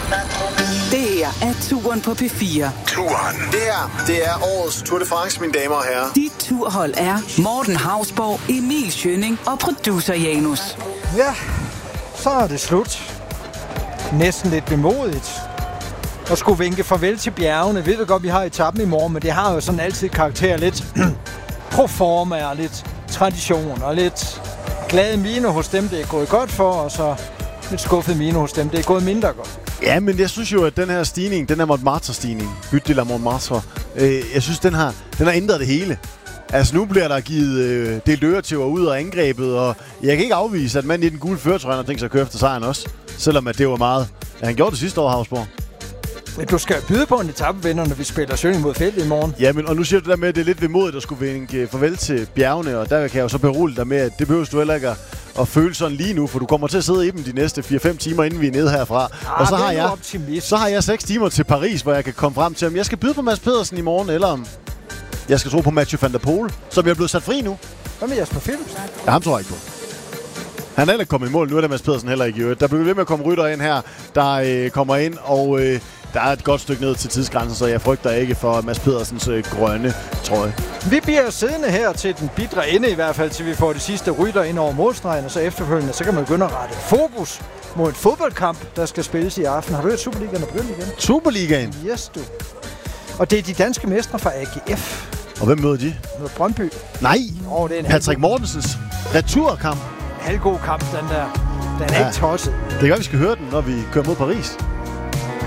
Det her er Turen på P4. Turen. Det er årets Tour de France, mine damer og herrer. Dit turhold er Morten Hausborg, Emil Schønning og producer Janus. Ja, så er det slut. Næsten lidt vemodigt. Og skulle vinke farvel til bjergene. Ved du godt, vi har etappen i morgen, men det har jo sådan altid karakter lidt proforma og lidt tradition og lidt glade mine hos dem, det er gået godt for, og så lidt skuffet mine hos dem, det er gået mindre godt. Ja, men jeg synes jo, at den her stigning, den her Montmartre-stigning, Butte de la Montmartre, jeg synes, den har ændret det hele. Altså, nu bliver der givet delt øretøver ud og angrebet, og jeg kan ikke afvise, at manden i den gule førertrøje har tænkt sig at køre efter sejren også. Selvom at det var meget. Ja, han gjorde det sidste år, Hausborg. Men du skal byde på en etapevinder, når vi spiller Schønning mod Felt i morgen. Ja, men og nu siger du der med, at det er lidt vemodigt at skulle vinke farvel til bjergene, og der kan jeg jo så berolige dig med, at det behøver du heller ikke at føle sådan lige nu, for du kommer til at sidde i dem de næste 4-5 timer, inden vi er nede herfra. Og så har jeg 6 timer til Paris, hvor jeg kan komme frem til, om jeg skal byde på Mads Pedersen i morgen, eller om jeg skal tro på Mathieu van der Poel, som jeg er blevet sat fri nu. Hvad med Jasper Philipsen? Ja, ham tror jeg ikke på. Han er heller ikke kommet i mål, nu er det Mads Pedersen heller ikke i øvrigt. Der bliver ved med at komme rytter ind her, der kommer ind, og der er et godt stykke ned til tidsgrænsen, så jeg frygter ikke for Mads Pedersens grønne trøje. Vi bliver siddende her til den bitre ende i hvert fald, til vi får de sidste rytter ind over målstregen, og så efterfølgende, så kan man begynde at rette fokus mod en fodboldkamp, der skal spilles i aften. Har du hørt Superligaen og begyndt igen? Superligaen? Yes, du. Og det er de danske mestre fra AGF. Og hvem møder de? Møder Brøndby. Nej, det er en Patrick Mortensens returkamp. Halvgod kamp, den der. Den er ikke tosset. Det kan være, vi skal høre den, når vi kører mod Paris.